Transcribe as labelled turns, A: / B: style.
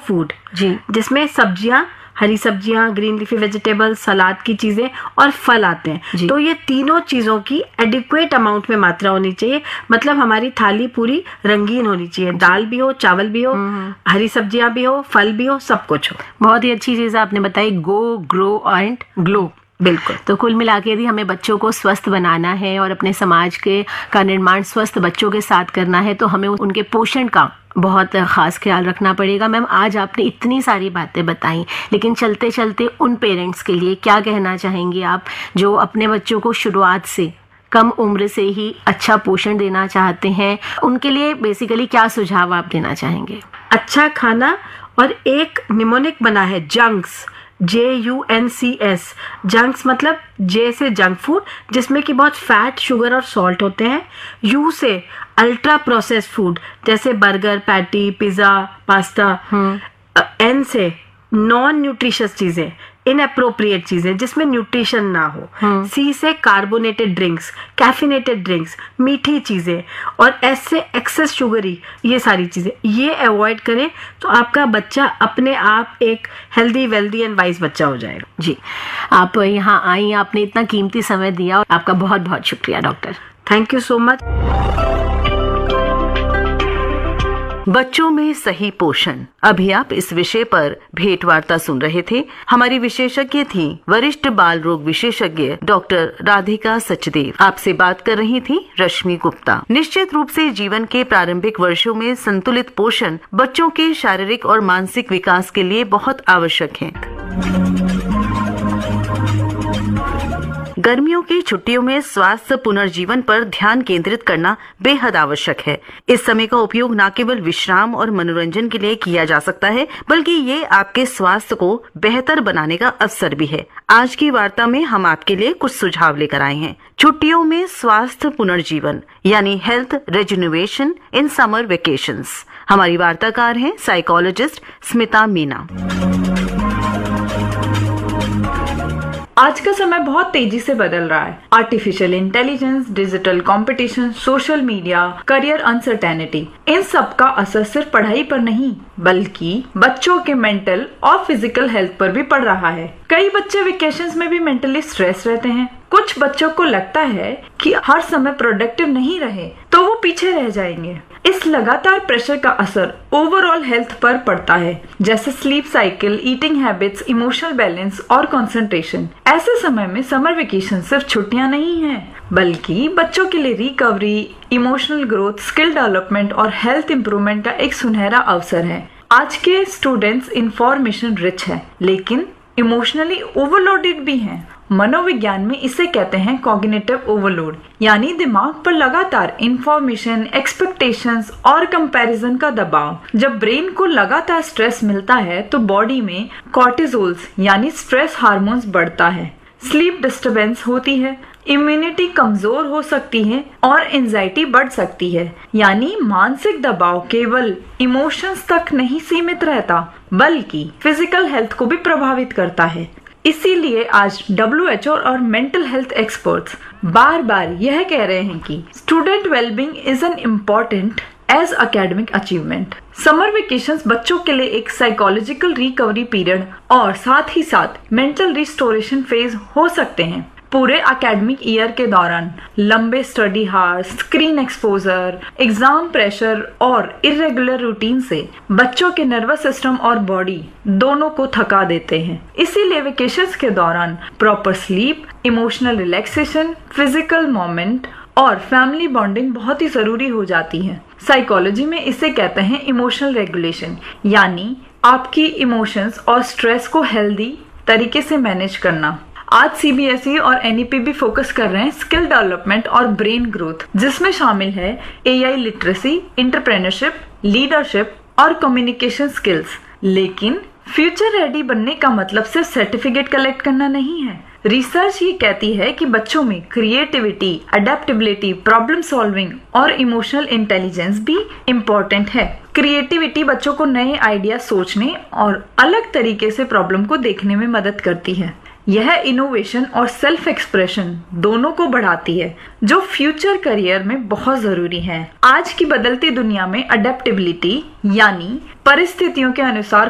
A: Food
B: जी,
A: जिसमें सब्जियां, हरी सब्जियां, ग्रीन लीफी वेजिटेबल, सलाद की चीजें और फल आते हैं। तो ये तीनों चीजों की एडिक्वेट अमाउंट में मात्रा होनी चाहिए। मतलब हमारी थाली पूरी रंगीन होनी चाहिए, दाल भी हो, चावल भी हो, हरी सब्जियां भी हो, फल भी हो, सब कुछ हो।
B: बहुत ही अच्छी चीज आपने बताई, गो ग्रो एंड ग्लो।
A: बिल्कुल।
B: तो कुल मिला के यदि हमें बच्चों को स्वस्थ बनाना है और अपने समाज का निर्माण स्वस्थ बच्चों के साथ करना है, तो हमें उनके पोषण का बहुत खास ख्याल रखना पड़ेगा। मैम, आज आपने इतनी सारी बातें बताई, लेकिन चलते चलते उन पेरेंट्स के लिए क्या कहना चाहेंगे आप जो अपने बच्चों को शुरुआत से, कम उम्र से ही अच्छा पोषण देना चाहते हैं? उनके लिए बेसिकली क्या सुझाव आप देना चाहेंगे?
A: अच्छा खाना, और एक निमोनिक बना है जंक्स, JUNCS। जंक्स मतलब J से जंक फूड, जिसमें कि बहुत फैट, शुगर और सॉल्ट होते हैं। U से अल्ट्रा प्रोसेस्ड फूड, जैसे burger, patty, pizza, pasta. N से नॉन न्यूट्रिशियस चीजें, इनअप्रोप्रिएट चीजें जिसमें न्यूट्रिशन ना हो। C से कार्बोनेटेड ड्रिंक्स, कैफिनेटेड ड्रिंक्स, मीठी चीजें। और S से एक्सेस शुगरी, ये सारी चीजें ये अवॉइड करें तो आपका बच्चा अपने आप एक हेल्दी, वेल्दी एंड वाइज बच्चा हो जाएगा।
B: जी, आप यहाँ आई, आपने इतना कीमती समय दिया और आपका बहुत बहुत शुक्रिया doctor.
A: Thank you so much.
C: बच्चों में सही पोषण, अभी आप इस विषय पर भेंट वार्ता सुन रहे थे। हमारी विशेषज्ञ थी वरिष्ठ बाल रोग विशेषज्ञ डॉक्टर राधिका सचदेव। आपसे बात कर रही थी रश्मि गुप्ता। निश्चित रूप से जीवन के प्रारंभिक वर्षों में संतुलित पोषण बच्चों के शारीरिक और मानसिक विकास के लिए बहुत आवश्यक है। गर्मियों की छुट्टियों में स्वास्थ्य पुनर्जीवन पर ध्यान केंद्रित करना बेहद आवश्यक है। इस समय का उपयोग न केवल विश्राम और मनोरंजन के लिए किया जा सकता है, बल्कि ये आपके स्वास्थ्य को बेहतर बनाने का अवसर भी है। आज की वार्ता में हम आपके लिए कुछ सुझाव लेकर आए हैं। छुट्टियों में स्वास्थ्य पुनर्जीवन यानी हेल्थ रेजुनोवेशन इन समर वेकेशंस। हमारी वार्ताकार हैं साइकोलॉजिस्ट स्मिता मीना।
D: आज का समय बहुत तेजी से बदल रहा है। Artificial intelligence, digital competition, social media, career uncertainty, इन सब का असर सिर्फ पढ़ाई पर नहीं बल्कि बच्चों के मेंटल और फिजिकल हेल्थ पर भी पड़ रहा है। कई बच्चे वेकेशंस में भी मेंटली स्ट्रेस रहते हैं। कुछ बच्चों को लगता है कि हर समय प्रोडक्टिव नहीं रहे तो वो पीछे रह जाएंगे। इस लगातार प्रेशर का असर ओवरऑल हेल्थ पर पड़ता है, जैसे sleep cycle, eating habits, emotional balance और कंसंट्रेशन। ऐसे समय में समर वेकेशन सिर्फ छुट्टियां नहीं है, बल्कि बच्चों के लिए recovery, emotional growth, skill development और हेल्थ इंप्रूवमेंट का एक सुनहरा अवसर है। आज के स्टूडेंट्स इंफॉर्मेशन रिच है, लेकिन इमोशनली ओवरलोडेड भी हैं। मनोविज्ञान में इसे कहते हैं कॉग्निटिव ओवरलोड, यानी दिमाग पर लगातार इंफॉर्मेशन, एक्सपेक्टेशंस और कंपैरिजन का दबाव। जब ब्रेन को लगातार स्ट्रेस मिलता है तो बॉडी में कॉर्टिसोल्स यानी स्ट्रेस हार्मोन्स बढ़ता है, स्लीप डिस्टरबेंस होती है, इम्यूनिटी कमजोर हो सकती है और एंजाइटी बढ़ सकती है। यानी मानसिक दबाव केवल इमोशंस तक नहीं सीमित रहता, बल्कि फिजिकल हेल्थ को भी प्रभावित करता है। इसीलिए आज WHO और मेंटल हेल्थ एक्सपर्ट्स बार बार यह कह रहे हैं कि student wellbeing is an important as academic achievement. Summer vacations बच्चों के लिए एक साइकोलॉजिकल रिकवरी पीरियड और साथ ही साथ मेंटल रिस्टोरेशन फेज हो सकते हैं। पूरे एकेडमिक ईयर के दौरान लंबे study horse, screen exposure, exam pressure और इरेगुलर रूटीन से बच्चों के नर्वस सिस्टम और बॉडी दोनों को थका देते हैं। इसीलिए वेकेशंस के दौरान proper sleep, emotional relaxation, physical movement और फैमिली बॉन्डिंग बहुत ही जरूरी हो जाती है। साइकोलॉजी में इसे कहते हैं इमोशनल रेगुलेशन, यानी आपकी इमोशंस और स्ट्रेस को हेल्दी तरीके से मैनेज करना। आज CBSE और NEP भी फोकस कर रहे हैं स्किल डेवलपमेंट और ब्रेन ग्रोथ, जिसमें शामिल है AI लिटरेसी, एंटरप्रेन्योरशिप, लीडरशिप और कम्युनिकेशन स्किल्स। लेकिन फ्यूचर रेडी बनने का मतलब सिर्फ सर्टिफिकेट कलेक्ट करना नहीं है। रिसर्च ये कहती है कि बच्चों में क्रिएटिविटी, अडेप्टेबिलिटी, प्रॉब्लम सॉल्विंग और इमोशनल इंटेलिजेंस भी इम्पोर्टेंट है। क्रिएटिविटी बच्चों को नए आइडिया सोचने और अलग तरीके से प्रॉब्लम को देखने में मदद करती है। यह इनोवेशन और सेल्फ एक्सप्रेशन दोनों को बढ़ाती है, जो फ्यूचर करियर में बहुत जरूरी है। आज की बदलती दुनिया में अडेप्टेबिलिटी यानी परिस्थितियों के अनुसार